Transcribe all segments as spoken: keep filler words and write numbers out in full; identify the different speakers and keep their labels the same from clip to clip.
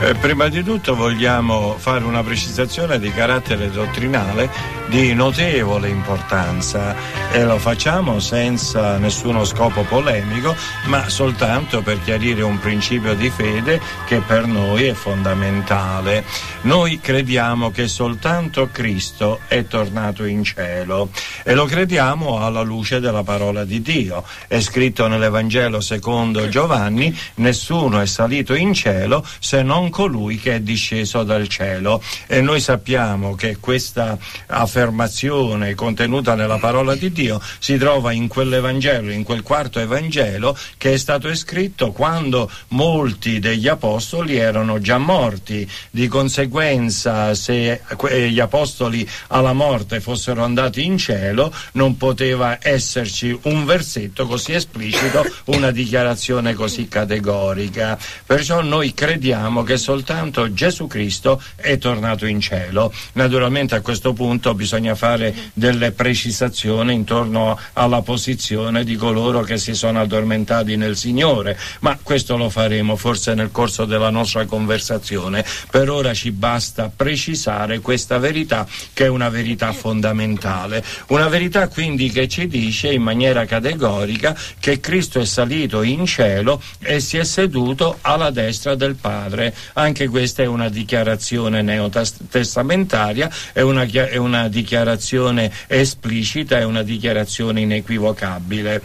Speaker 1: Eh, prima di tutto vogliamo fare una precisazione di carattere dottrinale di notevole importanza e lo facciamo senza nessuno scopo polemico, ma soltanto per chiarire un principio di fede che per noi è fondamentale. Noi crediamo che soltanto Cristo è tornato in cielo e lo crediamo alla luce della parola di Dio. È scritto nell'Evangelo secondo Giovanni: nessuno è salito in cielo se non colui che è disceso dal cielo. E noi sappiamo che questa affermazione contenuta nella parola di Dio si trova in quell'Evangelo, in quel quarto Evangelo che è stato scritto quando molti degli apostoli erano già morti. Di conseguenza, se gli apostoli alla morte fossero andati in cielo, non poteva esserci un versetto così esplicito, una dichiarazione così categorica. Perciò noi crediamo che soltanto Gesù Cristo è tornato in cielo. Naturalmente a questo punto bisogna fare delle precisazioni intorno alla posizione di coloro che si sono addormentati nel Signore, ma questo lo faremo forse nel corso della nostra conversazione. Per ora ci basta precisare questa verità, che è una verità fondamentale, una verità quindi che ci dice in maniera categorica che Cristo è salito in cielo e si è seduto alla destra del Padre. Anche questa è una dichiarazione neotestamentaria, è una, è una dichiarazione esplicita, è una dichiarazione inequivocabile.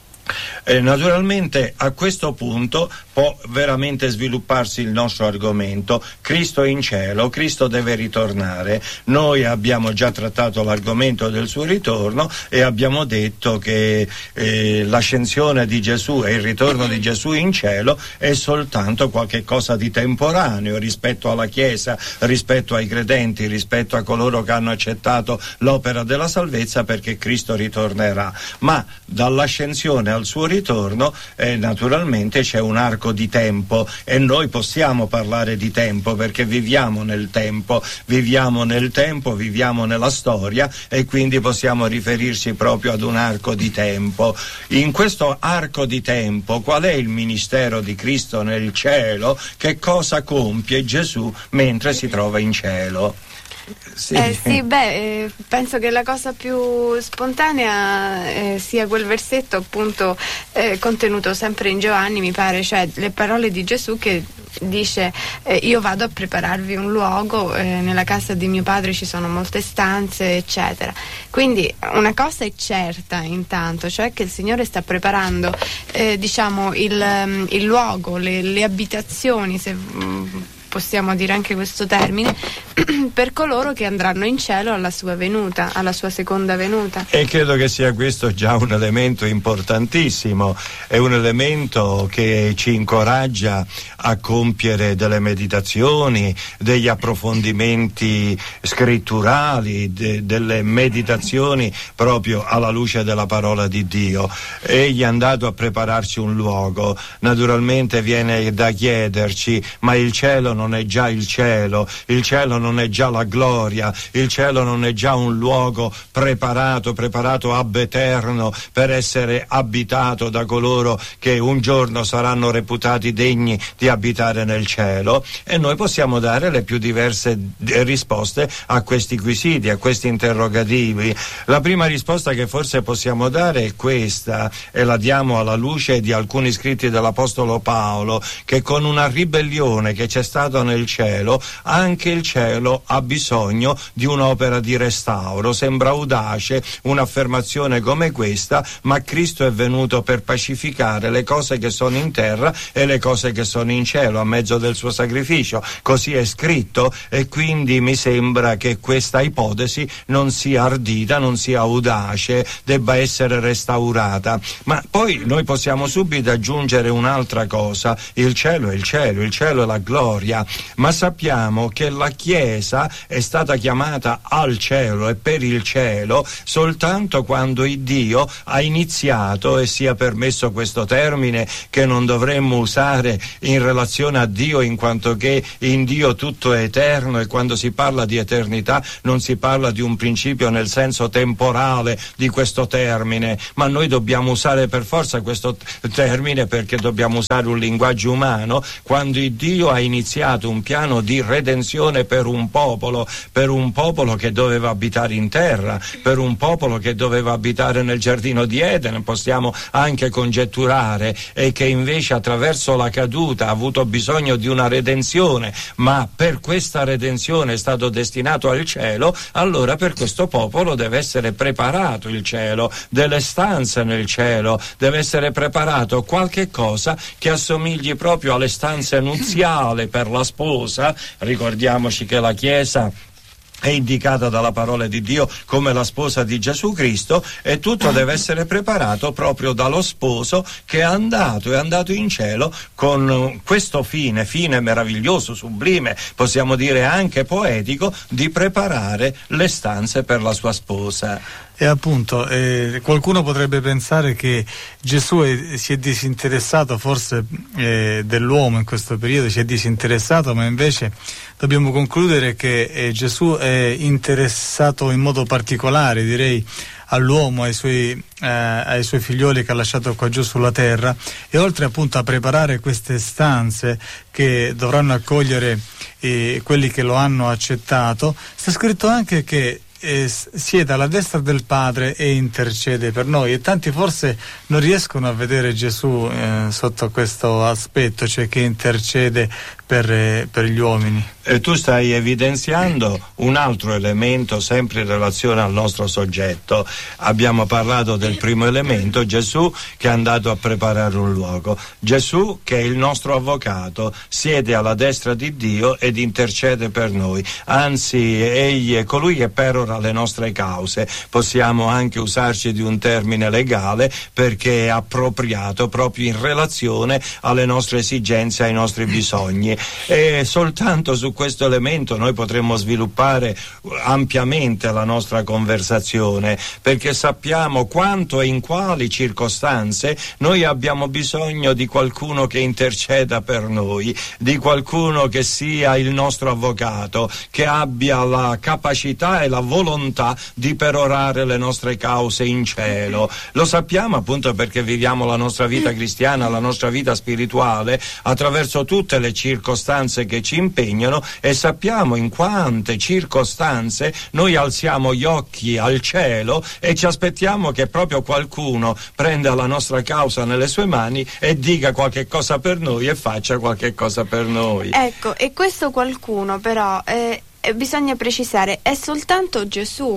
Speaker 1: Eh, naturalmente a questo punto può veramente svilupparsi il nostro argomento. Cristo è in cielo, Cristo deve ritornare. Noi abbiamo già trattato l'argomento del suo ritorno e abbiamo detto che eh, l'ascensione di Gesù e il ritorno di Gesù in cielo è soltanto qualche cosa di temporaneo rispetto alla Chiesa, rispetto ai credenti, rispetto a coloro che hanno accettato l'opera della salvezza, perché Cristo ritornerà. Ma dall'ascensione al suo ritorno eh, naturalmente c'è un arco di tempo e noi possiamo parlare di tempo perché viviamo nel tempo, viviamo nel tempo, viviamo nella storia e quindi possiamo riferirci proprio ad un arco di tempo. In questo arco di tempo qual è il ministero di Cristo nel cielo? Che cosa compie Gesù mentre si trova in cielo?
Speaker 2: Sì, eh, sì beh, eh, penso che la cosa più spontanea eh, sia quel versetto appunto eh, contenuto sempre in Giovanni, mi pare, cioè le parole di Gesù che dice eh, io vado a prepararvi un luogo, eh, nella casa di mio padre ci sono molte stanze, eccetera. Quindi una cosa è certa intanto, cioè che il Signore sta preparando eh, diciamo il, il luogo, le, le abitazioni, se mh, possiamo dire anche questo termine, per coloro che andranno in cielo alla sua venuta, alla sua seconda venuta.
Speaker 1: E credo che sia questo già un elemento importantissimo, è un elemento che ci incoraggia a compiere delle meditazioni, degli approfondimenti scritturali, de, delle meditazioni proprio alla luce della parola di Dio. Egli è andato a prepararci un luogo. Naturalmente viene da chiederci, ma il cielo non non è già il cielo, il cielo non è già la gloria, il cielo non è già un luogo preparato, preparato ab eterno per essere abitato da coloro che un giorno saranno reputati degni di abitare nel cielo? E noi possiamo dare le più diverse risposte a questi quesiti, a questi interrogativi. La prima risposta che forse possiamo dare è questa, e la diamo alla luce di alcuni scritti dell'Apostolo Paolo, che con una ribellione che c'è stata nel cielo, anche il cielo ha bisogno di un'opera di restauro. Sembra audace un'affermazione come questa, ma Cristo è venuto per pacificare le cose che sono in terra e le cose che sono in cielo a mezzo del suo sacrificio. Così è scritto, e quindi mi sembra che questa ipotesi non sia ardita, non sia audace, debba essere restaurata. Ma poi noi possiamo subito aggiungere un'altra cosa: il cielo è il cielo, il cielo è la gloria. Ma sappiamo che la Chiesa è stata chiamata al cielo e per il cielo soltanto quando il Dio ha iniziato, e sia permesso questo termine che non dovremmo usare in relazione a Dio, in quanto che in Dio tutto è eterno, e quando si parla di eternità non si parla di un principio nel senso temporale di questo termine, ma noi dobbiamo usare per forza questo termine perché dobbiamo usare un linguaggio umano. Quando il Dio ha iniziato iniziato un piano di redenzione per un popolo, per un popolo che doveva abitare in terra, per un popolo che doveva abitare nel giardino di Eden, possiamo anche congetturare, e che invece attraverso la caduta ha avuto bisogno di una redenzione, ma per questa redenzione è stato destinato al cielo. Allora per questo popolo deve essere preparato il cielo, delle stanze nel cielo, deve essere preparato qualche cosa che assomigli proprio alle stanze nuziali per la sposa. Ricordiamoci che la Chiesa è indicata dalla parola di Dio come la sposa di Gesù Cristo, e tutto deve essere preparato proprio dallo sposo che è andato, è andato in cielo con questo fine, fine meraviglioso, sublime, possiamo dire anche poetico, di preparare le stanze per la sua sposa.
Speaker 3: E appunto eh, qualcuno potrebbe pensare che Gesù è, si è disinteressato forse eh, dell'uomo in questo periodo, si è disinteressato, ma invece dobbiamo concludere che eh, Gesù è interessato in modo particolare, direi, all'uomo, ai suoi, eh, ai suoi figlioli che ha lasciato qua giù sulla terra, e oltre appunto a preparare queste stanze che dovranno accogliere eh, quelli che lo hanno accettato, sta scritto anche che Eh, siede alla destra del Padre e intercede per noi, e tanti forse non riescono a vedere Gesù eh, sotto questo aspetto, cioè che intercede per, eh, per gli uomini.
Speaker 1: E tu stai evidenziando un altro elemento sempre in relazione al nostro soggetto. Abbiamo parlato del primo elemento, Gesù che è andato a preparare un luogo. Gesù che è il nostro avvocato, siede alla destra di Dio ed intercede per noi. Anzi, egli è colui che perora le nostre cause. Possiamo anche usarci di un termine legale perché è appropriato proprio in relazione alle nostre esigenze, ai nostri bisogni. E soltanto su questo elemento noi potremmo sviluppare ampiamente la nostra conversazione, perché sappiamo quanto e in quali circostanze noi abbiamo bisogno di qualcuno che interceda per noi, di qualcuno che sia il nostro avvocato, che abbia la capacità e la volontà di perorare le nostre cause in cielo. Lo sappiamo appunto perché viviamo la nostra vita cristiana, la nostra vita spirituale attraverso tutte le circostanze che ci impegnano, e sappiamo in quante circostanze noi alziamo gli occhi al cielo e ci aspettiamo che proprio qualcuno prenda la nostra causa nelle sue mani e dica qualche cosa per noi e faccia qualche cosa per noi.
Speaker 2: Ecco, e questo qualcuno però eh, bisogna precisare, è soltanto Gesù.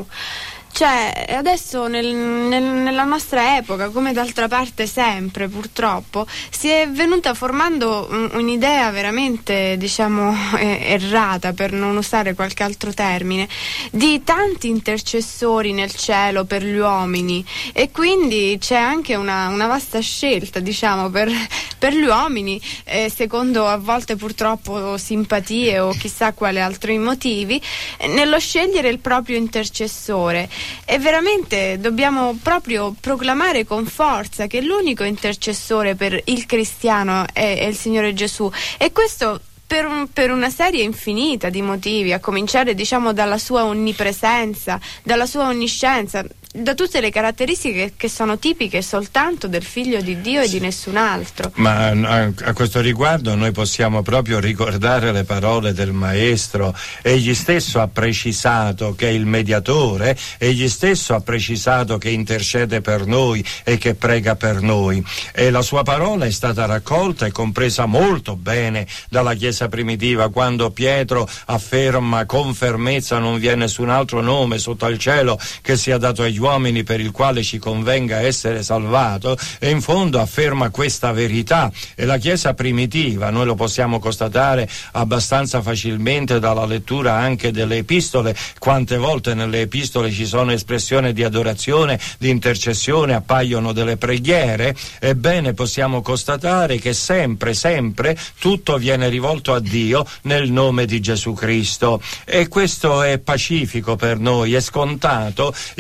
Speaker 2: Cioè, adesso nel, nel, nella nostra epoca, come d'altra parte sempre purtroppo, si è venuta formando un, un'idea veramente, diciamo, eh, errata, per non usare qualche altro termine, di tanti intercessori nel cielo per gli uomini, e quindi c'è anche una, una vasta scelta, diciamo, per, per gli uomini, eh, secondo a volte purtroppo simpatie o chissà quali altri motivi, eh, nello scegliere il proprio intercessore. E veramente dobbiamo proprio proclamare con forza che l'unico intercessore per il cristiano è, è il Signore Gesù, e questo per, un, per una serie infinita di motivi, a cominciare, diciamo, dalla sua onnipresenza, dalla sua onniscienza, da tutte le caratteristiche che sono tipiche soltanto del Figlio di Dio e di nessun altro.
Speaker 1: Ma a, a questo riguardo noi possiamo proprio ricordare le parole del Maestro. Egli stesso ha precisato che è il mediatore, egli stesso ha precisato che intercede per noi e che prega per noi, e la sua parola è stata raccolta e compresa molto bene dalla Chiesa primitiva, quando Pietro afferma con fermezza: non vi è nessun altro nome sotto al cielo che sia dato agli uomini per il quale ci convenga essere salvato, e in fondo afferma questa verità. E la Chiesa primitiva, noi lo possiamo constatare abbastanza facilmente dalla lettura anche delle epistole, quante volte nelle epistole ci sono espressioni di adorazione, di intercessione, appaiono delle preghiere. Ebbene, possiamo constatare che sempre, sempre tutto viene rivolto a Dio nel nome di Gesù Cristo, e questo è pacifico per noi, è scontato, in quanto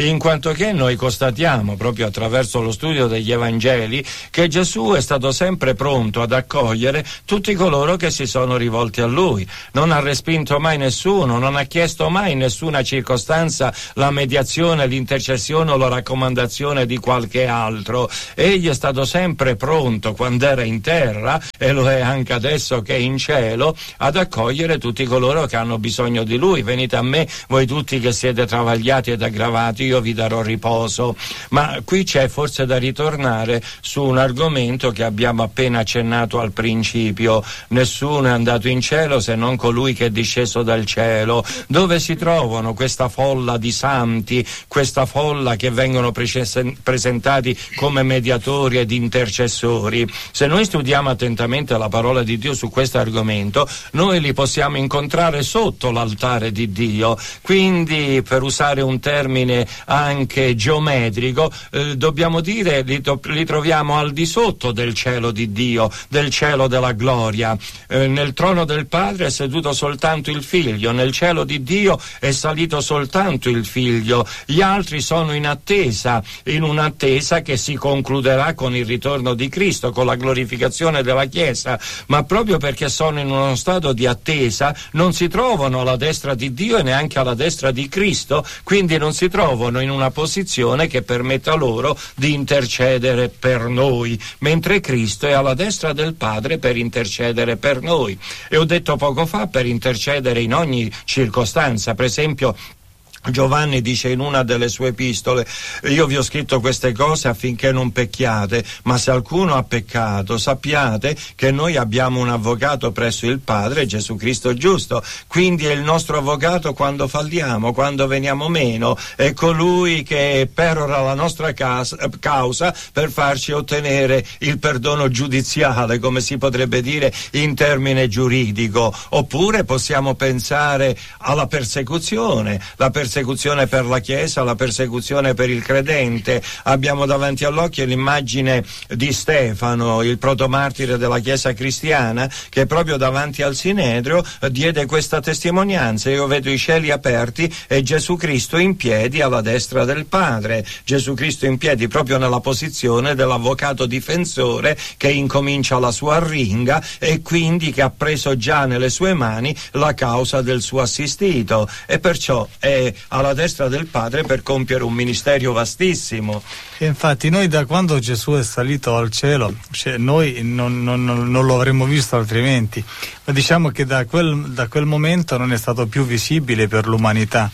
Speaker 1: tanto che noi constatiamo proprio attraverso lo studio degli Evangeli che Gesù è stato sempre pronto ad accogliere tutti coloro che si sono rivolti a Lui, non ha respinto mai nessuno, non ha chiesto mai in nessuna circostanza la mediazione, l'intercessione o la raccomandazione di qualche altro. Egli è stato sempre pronto quando era in terra, e lo è anche adesso che è in cielo, ad accogliere tutti coloro che hanno bisogno di Lui. Venite a me voi tutti che siete travagliati ed aggravati, io vi darò riposo. Ma qui c'è forse da ritornare su un argomento che abbiamo appena accennato al principio: nessuno è andato in cielo se non colui che è disceso dal cielo. Dove si trovano questa folla di santi, questa folla che vengono pre- presentati come mediatori ed intercessori? Se noi studiamo attentamente la parola di Dio su questo argomento, noi li possiamo incontrare sotto l'altare di Dio. Quindi, per usare un termine anche geometrico, eh, dobbiamo dire li, to- li troviamo al di sotto del cielo di Dio, del cielo della gloria. Eh, nel trono del Padre è seduto soltanto il Figlio, nel cielo di Dio è salito soltanto il Figlio. Gli altri sono in attesa, in un'attesa che si concluderà con il ritorno di Cristo, con la glorificazione della Chiesa. Ma proprio perché sono in uno stato di attesa, non si trovano alla destra di Dio e neanche alla destra di Cristo, quindi non si trovano in una posizione che permetta loro di intercedere per noi, mentre Cristo è alla destra del Padre per intercedere per noi. E ho detto poco fa, per intercedere in ogni circostanza. Per esempio, Giovanni dice in una delle sue epistole: io vi ho scritto queste cose affinché non pecchiate, ma se alcuno ha peccato sappiate che noi abbiamo un avvocato presso il Padre, Gesù Cristo giusto. Quindi è il nostro avvocato quando falliamo, quando veniamo meno, è colui che perora la nostra casa, causa per farci ottenere il perdono giudiziale, come si potrebbe dire in termine giuridico. Oppure possiamo pensare alla persecuzione, la persecuzione persecuzione per la Chiesa, la persecuzione per il credente. Abbiamo davanti all'occhio l'immagine di Stefano, il protomartire della Chiesa cristiana, che proprio davanti al Sinedrio diede questa testimonianza: io vedo i cieli aperti e Gesù Cristo in piedi alla destra del Padre. Gesù Cristo in piedi proprio nella posizione dell'avvocato difensore che incomincia la sua arringa e quindi che ha preso già nelle sue mani la causa del suo assistito, e perciò è alla destra del Padre per compiere un ministero vastissimo.
Speaker 3: E infatti noi, da quando Gesù è salito al cielo, cioè noi non, non, non lo avremmo visto altrimenti, ma diciamo che da quel, da quel momento non è stato più visibile per l'umanità.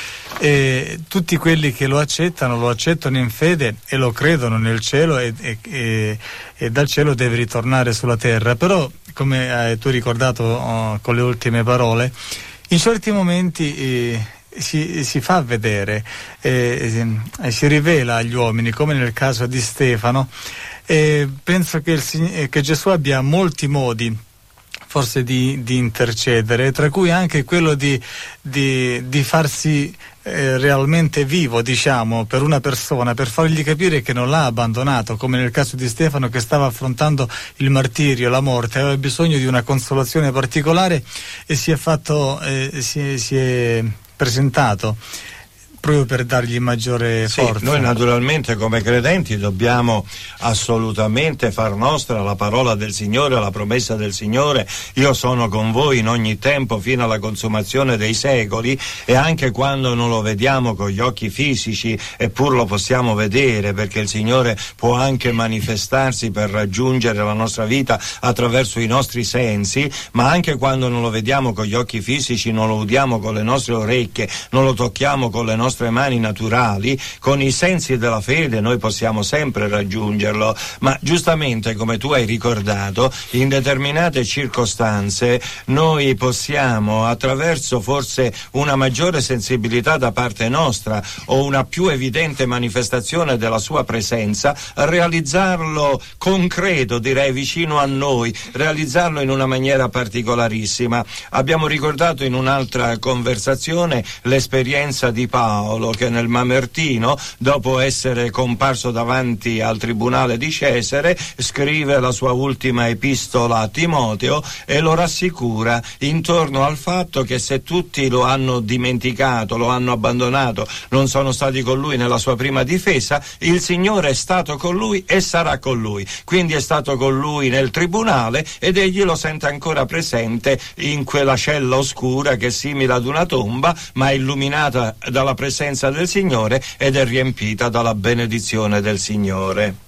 Speaker 3: E tutti quelli che lo accettano lo accettano in fede e lo credono nel cielo, e, e, e, e dal cielo deve ritornare sulla terra. Però, come hai tu ricordato oh, con le ultime parole, in certi momenti eh, Si, si fa vedere, eh, eh, si rivela agli uomini, come nel caso di Stefano. Eh, penso che, il, che Gesù abbia molti modi forse di, di intercedere, tra cui anche quello di, di, di farsi eh, realmente vivo, diciamo, per una persona, per fargli capire che non l'ha abbandonato, come nel caso di Stefano, che stava affrontando il martirio, la morte, aveva bisogno di una consolazione particolare e si è fatto, eh, si, si è presentato proprio per dargli maggiore
Speaker 1: sì,
Speaker 3: forza.
Speaker 1: Noi naturalmente come credenti dobbiamo assolutamente far nostra la parola del Signore, la promessa del Signore: io sono con voi in ogni tempo fino alla consumazione dei secoli. E anche quando non lo vediamo con gli occhi fisici, eppur lo possiamo vedere, perché il Signore può anche manifestarsi per raggiungere la nostra vita attraverso i nostri sensi, ma anche quando non lo vediamo con gli occhi fisici, non lo udiamo con le nostre orecchie, non lo tocchiamo con le nostre mani naturali, con i sensi della fede noi possiamo sempre raggiungerlo. Ma giustamente, come tu hai ricordato, in determinate circostanze noi possiamo, attraverso forse una maggiore sensibilità da parte nostra o una più evidente manifestazione della sua presenza, realizzarlo concreto, direi vicino a noi, realizzarlo in una maniera particolarissima. Abbiamo ricordato in un'altra conversazione l'esperienza di Paolo, Paolo che nel Mamertino, dopo essere comparso davanti al tribunale di Cesare, scrive la sua ultima epistola a Timoteo e lo rassicura intorno al fatto che se tutti lo hanno dimenticato, lo hanno abbandonato, non sono stati con lui nella sua prima difesa, il Signore è stato con lui e sarà con lui. Quindi è stato con lui nel tribunale ed egli lo sente ancora presente in quella cella oscura che è simile ad una tomba, ma è illuminata dalla presenza del Signore ed è riempita dalla benedizione del Signore.